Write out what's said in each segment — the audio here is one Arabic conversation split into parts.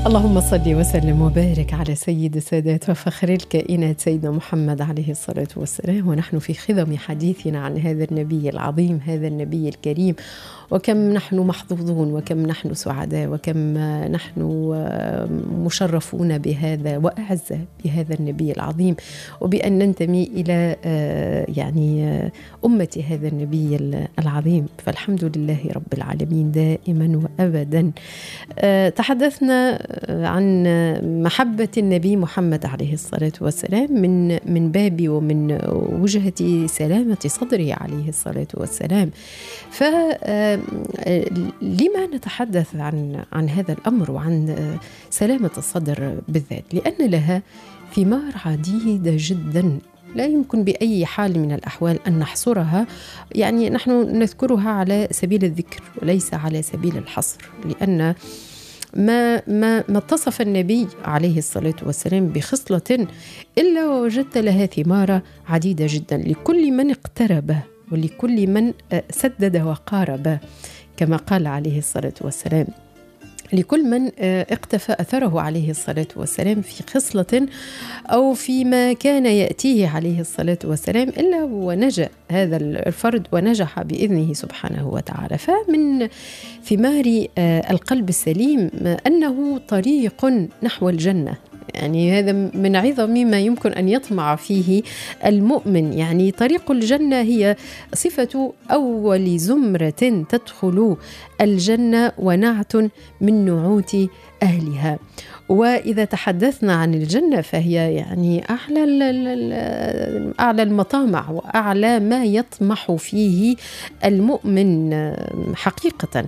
اللهم صل وسلم وبارك على سيد السادات وفخر الكائنات سيدنا محمد عليه الصلاة والسلام. ونحن في خضم حديثنا عن هذا النبي العظيم، هذا النبي الكريم، وكم نحن محظوظون وكم نحن سعداء وكم نحن مشرفون بهذا وأعزة بهذا النبي العظيم، وبأن ننتمي إلى أمة هذا النبي العظيم. فالحمد لله رب العالمين دائما وأبدا. تحدثنا عن محبة النبي محمد عليه الصلاة والسلام من باب ومن وجهة سلامة صدره عليه الصلاة والسلام. فلما نتحدث عن هذا الأمر وعن سلامة الصدر بالذات؟ لأن لها ثمار عديدة جدا لا يمكن بأي حال من الأحوال أن نحصرها، نحن نذكرها على سبيل الذكر وليس على سبيل الحصر، لأن ما اتصف النبي عليه الصلاة والسلام بخصلة إلا ووجدت لها ثمار عديدة جدا لكل من اقترب ولكل من سدد وقارب، كما قال عليه الصلاة والسلام، لكل من اقتفى أثره عليه الصلاة والسلام في خصلة أو فيما كان يأتيه عليه الصلاة والسلام إلا ونجا هذا الفرد ونجح بإذنه سبحانه وتعالى. فمن ثمار القلب السليم أنه طريق نحو الجنة، هذا من عظم ما يمكن أن يطمع فيه المؤمن. طريق الجنة هي صفة أول زمرة تدخل الجنة ونعت من نعوت أهلها. وإذا تحدثنا عن الجنة فهي أعلى المطامع وأعلى ما يطمح فيه المؤمن حقيقة.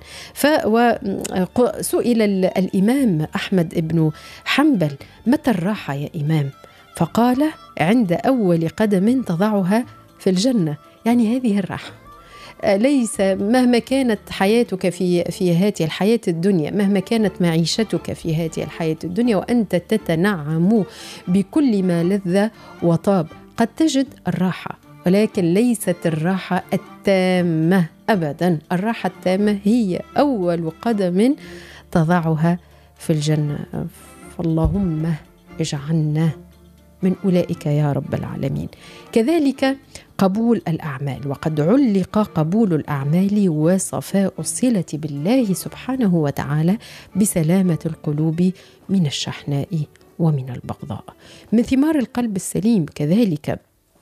سئل الإمام أحمد بن حنبل: متى الراحة يا إمام؟ فقال: عند أول قدم تضعها في الجنة. هذه الراحة ليس مهما كانت حياتك في هذه الحياة الدنيا، مهما كانت معيشتك في هذه الحياة الدنيا وأنت تتنعم بكل ما لذ وطاب، قد تجد الراحة، ولكن ليست الراحة التامة أبدا. الراحة التامة هي أول قدم تضعها في الجنة. فاللهم اجعلنا من أولئك يا رب العالمين. كذلك قبول الأعمال، وقد علق قبول الأعمال وصفاء الصلة بالله سبحانه وتعالى بسلامة القلوب من الشحناء ومن البغضاء. من ثمار القلب السليم كذلك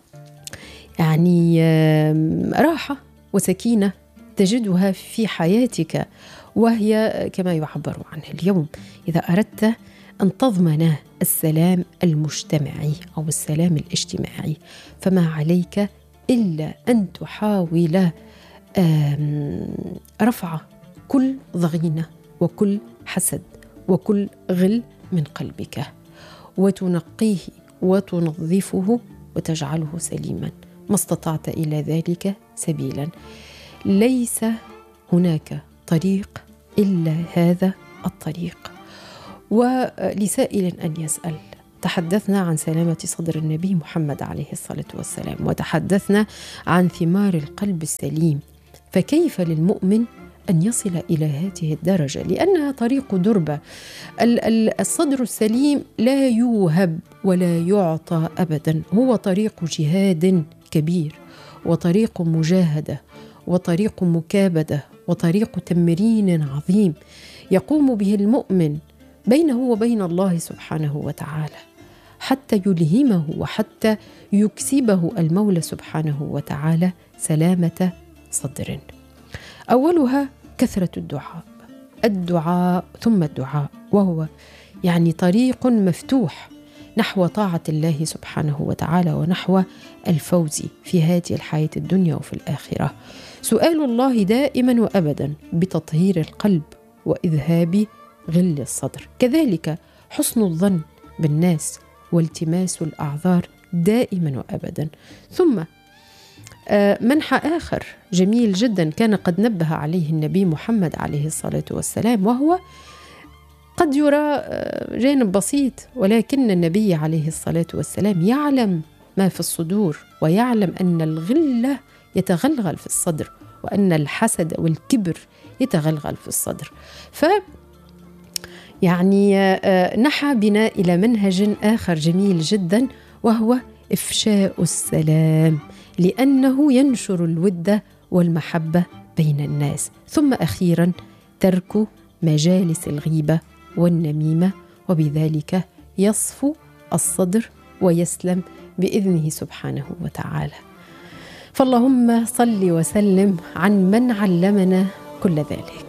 راحة وسكينة تجدها في حياتك، وهي كما يعبر عنها اليوم: إذا أردت أن تضمن السلام المجتمعي أو السلام الاجتماعي فما عليك إلا أن تحاول رفع كل ضغينة وكل حسد وكل غل من قلبك، وتنقيه وتنظفه وتجعله سليما ما استطعت إلى ذلك سبيلا. ليس هناك طريق إلا هذا الطريق. ولسائل أن يسأل: تحدثنا عن سلامة صدر النبي محمد عليه الصلاة والسلام، وتحدثنا عن ثمار القلب السليم، فكيف للمؤمن أن يصل إلى هذه الدرجة؟ لأنها طريق دربة. الصدر السليم لا يوهب ولا يعطى أبدا، هو طريق جهاد كبير وطريق مجاهدة وطريق مكابدة وطريق تمرين عظيم يقوم به المؤمن بينه وبين الله سبحانه وتعالى حتى يلهمه وحتى يكسبه المولى سبحانه وتعالى سلامة صدر. أولها كثرة الدعاء ثم الدعاء، وهو طريق مفتوح نحو طاعة الله سبحانه وتعالى ونحو الفوز في هذه الحياة الدنيا وفي الآخرة. سؤال الله دائما وأبدا بتطهير القلب وإذهاب غل الصدر. كذلك حسن الظن بالناس والتماس الأعذار دائما وأبدا. ثم منحى آخر جميل جدا كان قد نبه عليه النبي محمد عليه الصلاة والسلام، وهو قد يرى جانب بسيط، ولكن النبي عليه الصلاة والسلام يعلم ما في الصدور، ويعلم أن الغلة يتغلغل في الصدر، وأن الحسد والكبر يتغلغل في الصدر. يعني نحى بنا إلى منهج آخر جميل جدا، وهو إفشاء السلام، لأنه ينشر الود والمحبة بين الناس. ثم أخيرا ترك مجالس الغيبة والنميمة، وبذلك يصفو الصدر ويسلم بإذنه سبحانه وتعالى. فاللهم صل وسلم عن من علمنا كل ذلك.